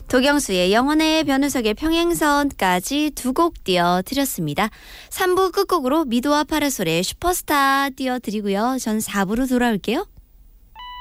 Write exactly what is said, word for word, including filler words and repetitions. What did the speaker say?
도경수의 영혼의 변우석의 평행선까지 두 곡 띄워드렸습니다. 삼 부 끝곡으로 미도와 파라솔의 슈퍼스타 띄워드리고요. 전 사 부로 돌아올게요.